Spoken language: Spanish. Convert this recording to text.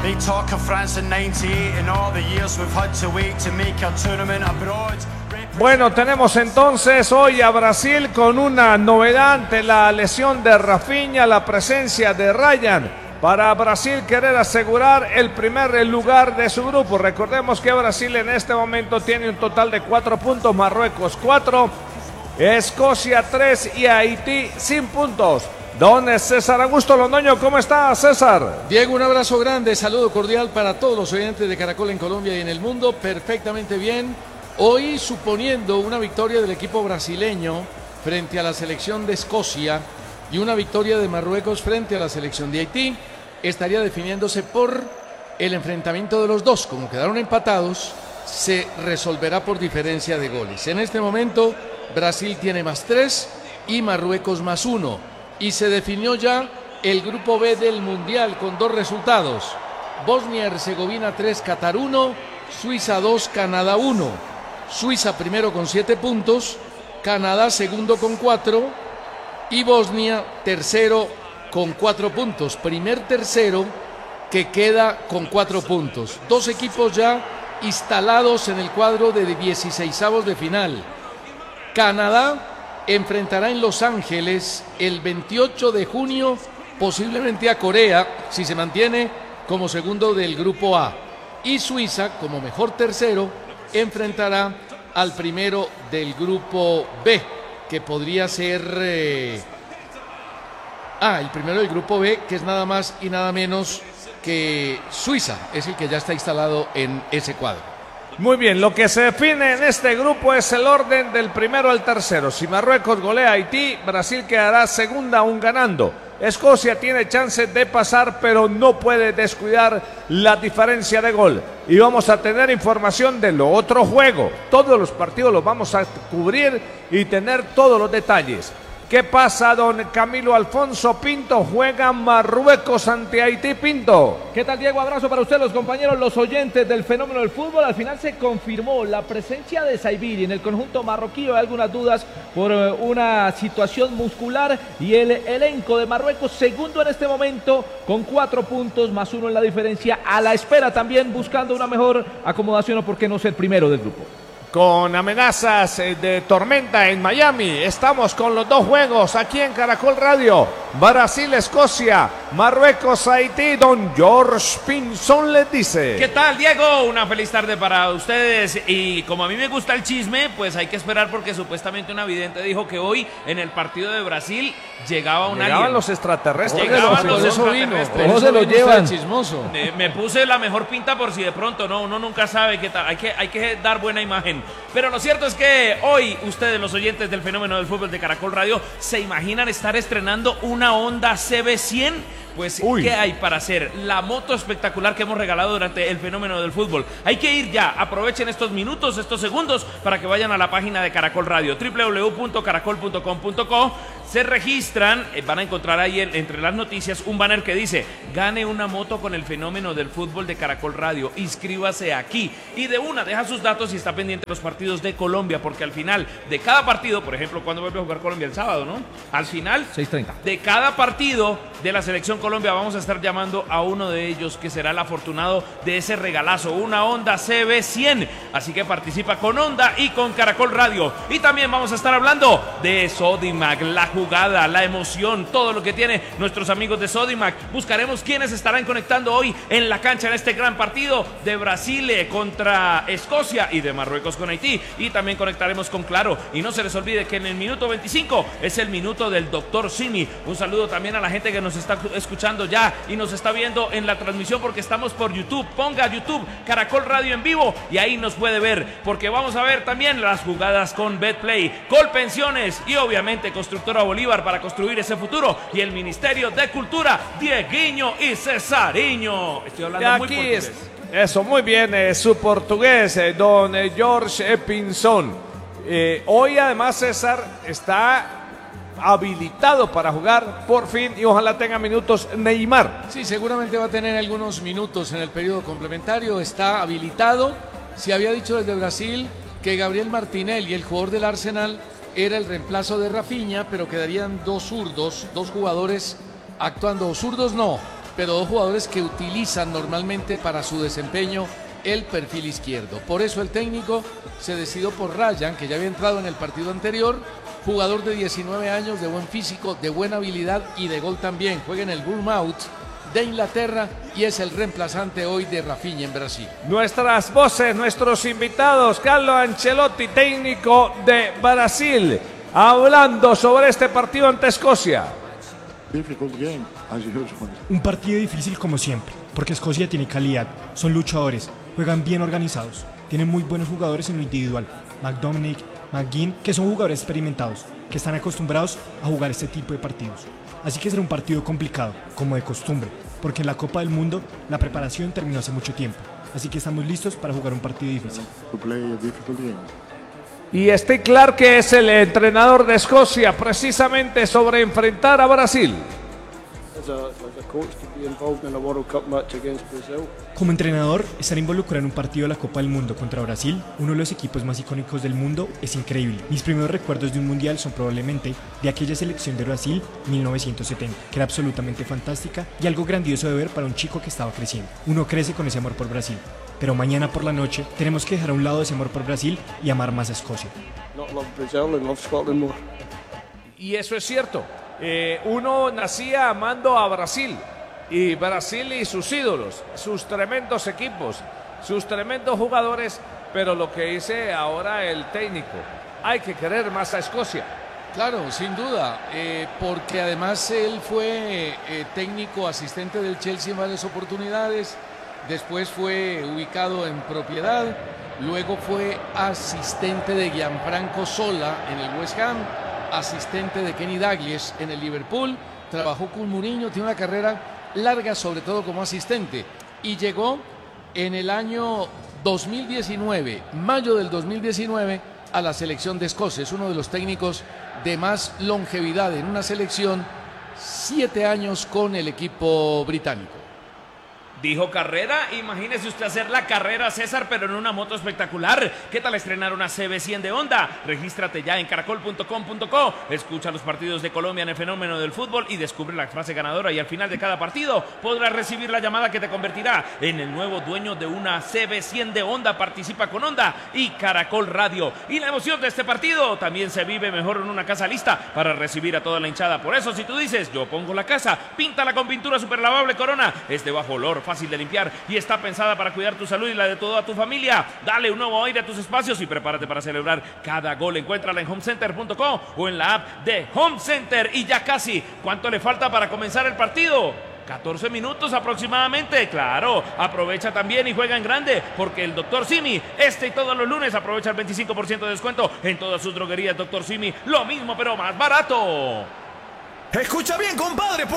They talk of France in 98 and all the years we've had to wait to make our tournament abroad. Bueno, tenemos entonces hoy a Brasil con una novedad ante la lesión de Rafinha, la presencia de Ryan. Para Brasil querer asegurar el primer lugar de su grupo. Recordemos que Brasil en este momento tiene un total de 4 puntos, Marruecos 4, Escocia 3 y Haití sin puntos. Don César Augusto Londoño, ¿cómo está, César? Diego, un abrazo grande, saludo cordial para todos los oyentes de Caracol en Colombia y en el mundo. Perfectamente bien. Hoy, suponiendo una victoria del equipo brasileño frente a la selección de Escocia y una victoria de Marruecos frente a la selección de Haití, estaría definiéndose por el enfrentamiento de los dos. Como quedaron empatados, se resolverá por diferencia de goles. En este momento, Brasil tiene +3 y Marruecos +1. Y se definió ya el grupo B del Mundial con 2 resultados. Bosnia-Herzegovina 3, Qatar 1, Suiza 2, Canadá 1. Suiza primero con 7 puntos, Canadá segundo con 4 y Bosnia tercero con 4 puntos. Primer tercero que queda con 4 puntos. 2 equipos ya instalados en el cuadro de 16avos de final. Canadá enfrentará en Los Ángeles el 28 de junio posiblemente a Corea si se mantiene como segundo del grupo A. Y Suiza como mejor tercero enfrentará al primero del grupo B, que podría ser el primero del grupo B, que es nada más y nada menos que Suiza, es el que ya está instalado en ese cuadro. Muy bien, lo que se define en este grupo es el orden del primero al tercero. Si Marruecos golea a Haití, Brasil quedará segunda aún ganando. Escocia tiene chance de pasar, pero no puede descuidar la diferencia de gol. Y vamos a tener información de lo otro juego. Todos los partidos los vamos a cubrir y tener todos los detalles. ¿Qué pasa, don Camilo Alfonso Pinto? Juega Marruecos ante Haití, Pinto. ¿Qué tal, Diego? Abrazo para usted, los compañeros, los oyentes del fenómeno del fútbol. Al final se confirmó la presencia de Saibiri en el conjunto marroquí. Hay algunas dudas por una situación muscular. Y el elenco de Marruecos, segundo en este momento, con 4 puntos, +1 en la diferencia. A la espera también, buscando una mejor acomodación o por qué no ser primero del grupo. Con amenazas de tormenta en Miami, estamos con los 2 juegos aquí en Caracol Radio. Brasil-Escocia, Marruecos-Haití. Don George Pinzón les dice. ¿Qué tal, Diego? Una feliz tarde para ustedes. Y como a mí me gusta el chisme, pues hay que esperar porque supuestamente una vidente dijo que hoy en el partido de Brasil llegaban los extraterrestres. Llegaban los extraterrestres. ¿Cómo se lo llevan? Chismoso. Me puse la mejor pinta por si de pronto no, uno nunca sabe qué tal. Hay que dar buena imagen. Pero lo cierto es que hoy ustedes, los oyentes del fenómeno del fútbol de Caracol Radio, ¿se imaginan estar estrenando una Honda CB100? Pues, ¿qué hay para hacer? La moto espectacular que hemos regalado durante el fenómeno del fútbol. Hay que ir ya, aprovechen estos minutos, estos segundos, para que vayan a la página de Caracol Radio, www.caracol.com.co. Se registran, van a encontrar ahí entre las noticias un banner que dice: gane una moto con el fenómeno del fútbol de Caracol Radio, inscríbase aquí. Y de una, deja sus datos y está pendiente de los partidos de Colombia, porque al final de cada partido, por ejemplo, ¿cuándo vuelve a jugar Colombia? El sábado, ¿no? Al final 6:30 de cada partido de la selección Colombia vamos a estar llamando a uno de ellos que será el afortunado de ese regalazo, una Honda CB100. Así que participa con Honda y con Caracol Radio. Y también vamos a estar hablando de Sodimac, la jugada, la emoción, todo lo que tiene nuestros amigos de Sodimac. Buscaremos quiénes estarán conectando hoy en la cancha en este gran partido de Brasil contra Escocia y de Marruecos con Haití. Y también conectaremos con Claro. Y no se les olvide que en el minuto 25 es el minuto del Dr. Simi. Un saludo también a la gente que nos está escuchando ya y nos está viendo en la transmisión, porque estamos por YouTube. Ponga YouTube Caracol Radio en vivo y ahí nos puede ver, porque vamos a ver también las jugadas con Betplay, Colpensiones y obviamente Constructora Bolívar para construir ese futuro, y el Ministerio de Cultura, Dieguiño y Cesariño. Estoy hablando muy portugués. Eso, muy bien, su portugués, don George Pinzón. Hoy además César está habilitado para jugar por fin, y ojalá tenga minutos Neymar. Sí, seguramente va a tener algunos minutos en el periodo complementario. Está habilitado. Se había dicho desde Brasil que Gabriel Martinelli, el jugador del Arsenal, era el reemplazo de Rafinha, pero quedarían 2 zurdos, 2 jugadores actuando. Zurdos no, pero dos jugadores que utilizan normalmente para su desempeño el perfil izquierdo. Por eso el técnico se decidió por Ryan, que ya había entrado en el partido anterior, jugador de 19 años, de buen físico, de buena habilidad y de gol también. Juega en el Bournemouth de Inglaterra y es el reemplazante hoy de Rafinha en Brasil. Nuestras voces, nuestros invitados, Carlo Ancelotti, técnico de Brasil, hablando sobre este partido ante Escocia. Un partido difícil como siempre, porque Escocia tiene calidad, son luchadores, juegan bien organizados, tienen muy buenos jugadores en lo individual, McDominay, McGinn, que son jugadores experimentados, que están acostumbrados a jugar este tipo de partidos. Así que será un partido complicado, como de costumbre, porque en la Copa del Mundo la preparación terminó hace mucho tiempo, así que estamos listos para jugar un partido difícil. Y Steve Clarke, que es el entrenador de Escocia, precisamente sobre enfrentar a Brasil. Como entrenador, estar involucrado en un partido de la Copa del Mundo contra Brasil, uno de los equipos más icónicos del mundo, es increíble. Mis primeros recuerdos de un mundial son probablemente de aquella selección de Brasil 1970, que era absolutamente fantástica y algo grandioso de ver para un chico que estaba creciendo. Uno crece con ese amor por Brasil, pero mañana por la noche tenemos que dejar a un lado ese amor por Brasil y amar más a Escocia. Y eso es cierto. Uno nacía amando a Brasil y sus ídolos, sus tremendos equipos, sus tremendos jugadores, pero lo que dice ahora el técnico, hay que querer más a Escocia. Claro, sin duda, porque además él fue técnico asistente del Chelsea en varias oportunidades, después fue ubicado en propiedad, luego fue asistente de Gianfranco Sola en el West Ham, asistente de Kenny Dalglish en el Liverpool, trabajó con Mourinho, tiene una carrera larga sobre todo como asistente y llegó en el año 2019, mayo del 2019, a la selección de Escocia. Es uno de los técnicos de más longevidad en una selección, 7 años con el equipo británico. Dijo carrera, imagínese usted hacer la carrera, César, pero en una moto espectacular. ¿Qué tal estrenar una CB100 de Honda? Regístrate ya en caracol.com.co. Escucha los partidos de Colombia en el fenómeno del fútbol y descubre la frase ganadora, y al final de cada partido podrás recibir la llamada que te convertirá en el nuevo dueño de una CB100 de Honda. Participa con Honda y Caracol Radio. Y la emoción de este partido también se vive mejor en una casa lista para recibir a toda la hinchada. Por eso, si tú dices, yo pongo la casa, píntala con pintura superlavable Corona. Es de bajo olor, fácil de limpiar y está pensada para cuidar tu salud y la de toda tu familia. Dale un nuevo aire a tus espacios y prepárate para celebrar cada gol. Encuéntrala en homecenter.co o en la app de Home Center. Y ya casi, ¿cuánto le falta para comenzar el partido? 14 minutos aproximadamente. Claro, aprovecha también y juega en grande, porque el Dr. Simi, y todos los lunes, aprovecha el 25% de descuento en todas sus droguerías. Dr. Simi, lo mismo pero más barato. Escucha bien, compadre.